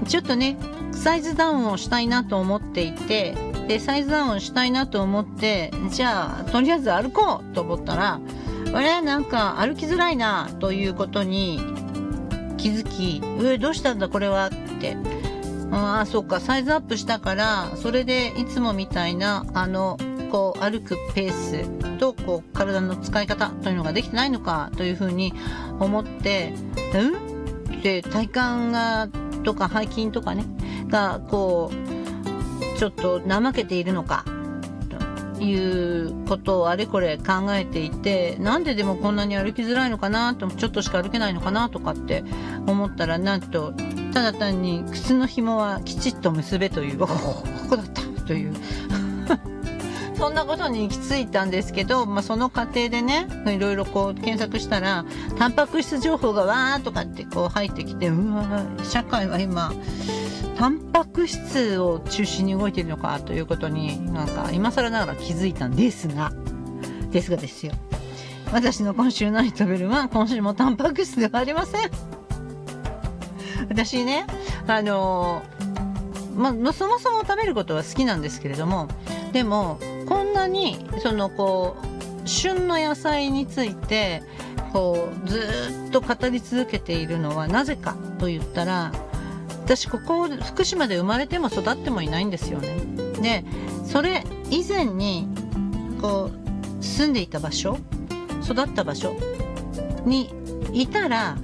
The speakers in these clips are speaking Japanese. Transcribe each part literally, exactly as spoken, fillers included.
ちょっとねサイズダウンをしたいなと思っていて、でサイズダウンしたいなと思って、じゃあとりあえず歩こうと思ったら、あれなんか歩きづらいなということに気づき、えどうしたんだこれはって、ああそうかサイズアップしたから、それでいつもみたいなあのこう歩くペースとこう体の使い方というのができてないのかというふうに思って、うんで体幹がとか背筋とかねがこうちょっと怠けているのかということをあれこれ考えていて、なんででもこんなに歩きづらいのかなと、ちょっとしか歩けないのかなとかって思ったら、なんとただ単に靴の紐はきちっと結べという、ここだったというそんなことに行き着いたんですけど、まあ、その過程でねいろいろこう検索したらタンパク質情報がわーとかってこう入ってきて、うわ社会は今タンパク質を中心に動いているのかということになんか今更ながら気づいたんですがですがですよ、私の今週何食べるは今週もタンパク質ではありません。私ねあのまあそもそも食べることは好きなんですけれども、でもこんなにそのこう旬の野菜についてこうずっと語り続けているのはなぜかと言ったら、私ここ福島で生まれても育ってもいないんですよね。でそれ以前にこう住んでいた場所、育った場所にいたら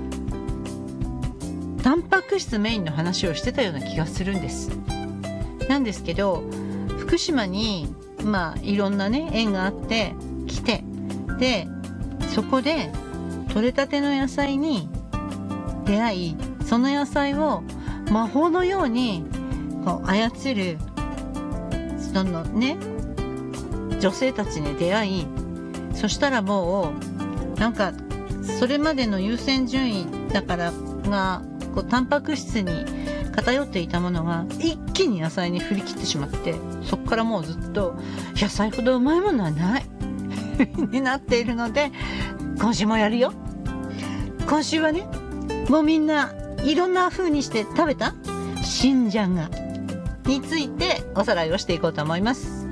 タンパク質メインの話をしてたような気がするんです。なんですけど福島にまあいろんなね縁があって来て、でそこで取れたての野菜に出会い、その野菜を魔法のようにこう操るそのね女性たちに出会い、そしたらもうなんかそれまでの優先順位だからがこうタンパク質に偏っていたものが一気に野菜に振り切ってしまって、そこからもうずっと野菜ほどうまいものはないになっているので、今週もやるよ。今週はねもうみんないろんな風にして食べた新じゃがについておさらいをしていこうと思います。